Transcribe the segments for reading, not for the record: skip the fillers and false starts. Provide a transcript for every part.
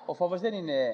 Ο φόβος δεν είναι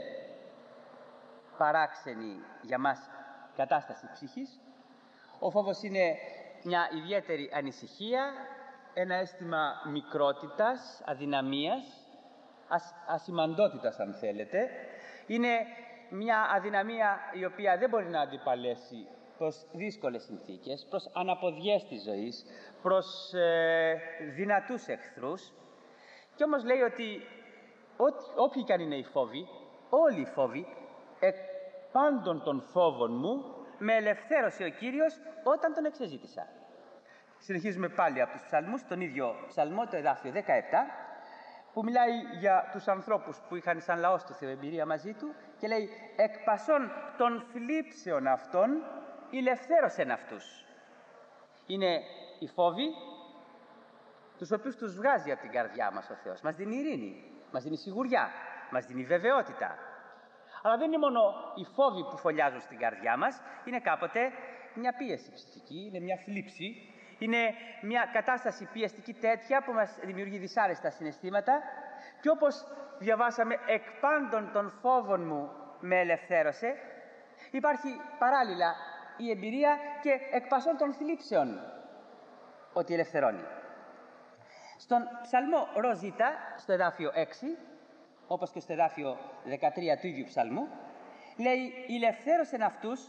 παράξενη για μας κατάσταση ψυχής. Ο φόβος είναι μια ιδιαίτερη ανησυχία, ένα αίσθημα μικρότητας, αδυναμίας, ασημαντότητας αν θέλετε. Είναι μια αδυναμία η οποία δεν μπορεί να αντιπαλέσει προς δύσκολες συνθήκες, προς αναποδιές της ζωής, προς δυνατούς εχθρούς. Κι όμως λέει ότι όποιοι κι αν είναι οι φόβοι, όλοι οι φόβοι, εκ πάντων των φόβων μου με ελευθέρωσε ο Κύριος όταν τον εξεζήτησα. Συνεχίζουμε πάλι από τους ψαλμούς, τον ίδιο ψαλμό, το εδάφιο 17, που μιλάει για τους ανθρώπους που είχαν σαν λαός του Θεού εμπειρία μαζί του και λέει «Εκ πασών των θλίψεων αυτών ηλευθέρωσεν αυτούς». Είναι οι φόβοι τους οποίους τους βγάζει από την καρδιά μας ο Θεός. Μας δίνει ειρήνη, μας δίνει σιγουριά, μας δίνει βεβαιότητα. Αλλά δεν είναι μόνο οι φόβοι που φωλιάζουν στην καρδιά μας, είναι κάποτε μια πίεση ψυχική, είναι μια θλίψη, είναι μια κατάσταση πιεστική τέτοια που μας δημιουργεί δυσάρεστα συναισθήματα και όπως διαβάσαμε «εκ πάντων των φόβων μου με ελευθέρωσε», υπάρχει παράλληλα η εμπειρία και εκ πασών των θλίψεων ότι ελευθερώνει. Στον ψαλμό Ροζίτα, στο εδάφιο 6, όπως και στο εδάφιο 13 του ίδιου ψαλμού, λέει «ηλευθέρωσεν αυτούς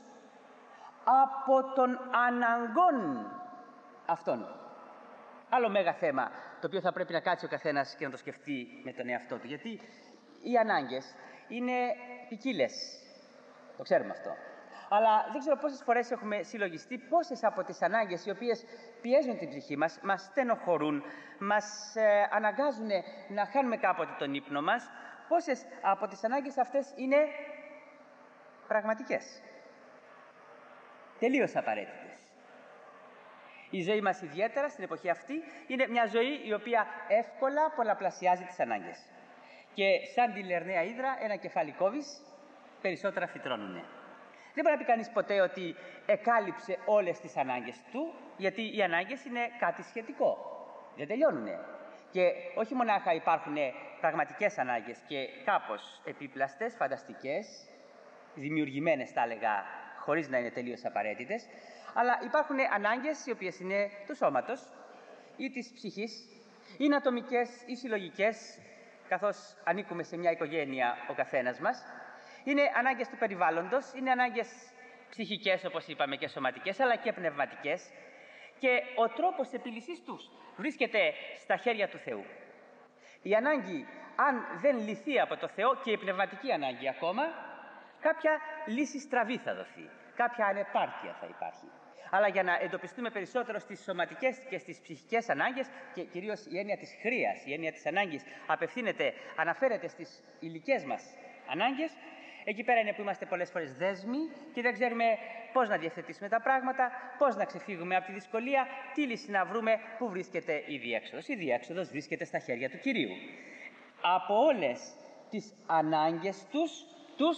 από των αναγκών αυτών». Άλλο μέγα θέμα, το οποίο θα πρέπει να κάτσει ο καθένας και να το σκεφτεί με τον εαυτό του. Γιατί οι ανάγκες είναι ποικίλες, το ξέρουμε αυτό. Αλλά δεν ξέρω πόσες φορές έχουμε συλλογιστεί πόσες από τις ανάγκες οι οποίες πιέζουν την ψυχή μας, μας στενοχωρούν, μας αναγκάζουν να χάνουμε κάποτε τον ύπνο μας, πόσες από τις ανάγκες αυτές είναι πραγματικές, τελείως απαραίτητες. Η ζωή μας ιδιαίτερα στην εποχή αυτή είναι μια ζωή η οποία εύκολα πολλαπλασιάζει τις ανάγκες. Και σαν τη λερναία ύδρα ένα κεφάλι κόβεις, περισσότερα φυτρώνουνε. Δεν μπορεί να πει κανείς ποτέ ότι εκάλυψε όλες τις ανάγκες του, γιατί οι ανάγκες είναι κάτι σχετικό. Δεν τελειώνουνε. Και όχι μονάχα υπάρχουν πραγματικές ανάγκες και κάπως επίπλαστες, φανταστικές, δημιουργημένες θα έλεγα, χωρίς να είναι τελείως απαραίτητες, αλλά υπάρχουν ανάγκες οι οποίες είναι του σώματος ή της ψυχής, είναι ατομικές ή συλλογικές, καθώς ανήκουμε σε μια οικογένεια ο καθένας μας. Είναι ανάγκες του περιβάλλοντος, είναι ανάγκες ψυχικές όπως είπαμε και σωματικές, αλλά και πνευματικές. Και ο τρόπος επίλυσης τους βρίσκεται στα χέρια του Θεού. Η ανάγκη, αν δεν λυθεί από το Θεό, και η πνευματική ανάγκη ακόμα, κάποια λύση στραβή θα δοθεί, κάποια ανεπάρκεια θα υπάρχει. Αλλά για να εντοπιστούμε περισσότερο στις σωματικές και στις ψυχικές ανάγκες, και κυρίως η έννοια της χρείας, η έννοια της ανάγκης αναφέρεται στις υλικές μας ανάγκες, εκεί πέρα είναι που είμαστε πολλές φορές δέσμοι και δεν ξέρουμε πώς να διευθετήσουμε τα πράγματα, πώς να ξεφύγουμε από τη δυσκολία, τι λύση να βρούμε, πού βρίσκεται η διέξοδος. Η διέξοδος βρίσκεται στα χέρια του Κυρίου. Από όλες τις ανάγκες τους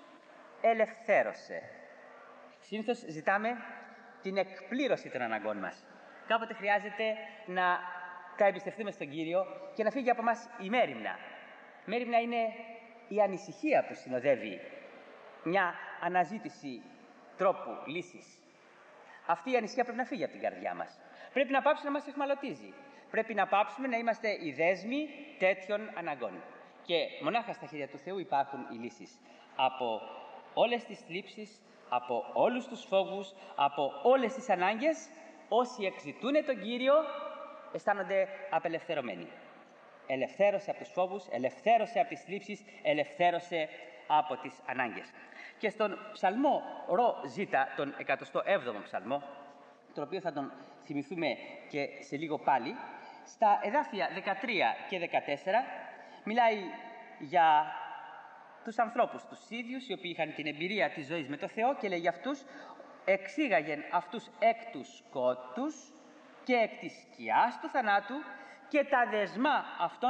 ελευθέρωσε. Συνήθως ζητάμε την εκπλήρωση των αναγκών μας. Κάποτε χρειάζεται να τα εμπιστευτούμε στον Κύριο και να φύγει από μας η μέριμνα. Μέριμνα είναι η ανησυχία που συνοδεύει μια αναζήτηση τρόπου λύσης. Αυτή η ανησυχία πρέπει να φύγει από την καρδιά μας. Πρέπει να πάψει να μας εχμαλωτίζει. Πρέπει να πάψουμε να είμαστε οι δέσμοι τέτοιων αναγκών. Και μονάχα στα χέρια του Θεού υπάρχουν οι λύσεις. Από όλες τις θλίψεις, από όλους τους φόβους, από όλες τις ανάγκες, όσοι εξητούν τον Κύριο αισθάνονται απελευθερωμένοι. Ελευθέρωσε από τους φόβους, ελευθέρωσε από τις θλίψεις, ελευθέρωσε από τις ανάγκες. Και στον ψαλμό Ροζίτα, τον 107ο ψαλμό, τον οποίο θα τον θυμηθούμε και σε λίγο πάλι, στα εδάφια 13 και 14 μιλάει για τους ανθρώπους τους ίδιους, οι οποίοι είχαν την εμπειρία της ζωής με το Θεό, και λέει για αυτούς «εξήγαγεν αυτούς εκ του σκότους και εκ της σκιάς του θανάτου και τα δεσμά αυτών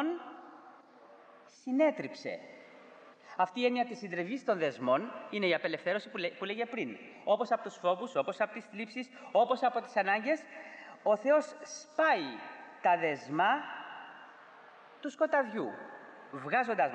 συνέτριψε». Αυτή η έννοια της συντριβής των δεσμών είναι η απελευθέρωση που λέγε πριν. Όπως από τους φόβους, όπως από τις θλίψεις, όπως από τις ανάγκες, ο Θεός σπάει τα δεσμά του σκοταδιού, βγάζοντάς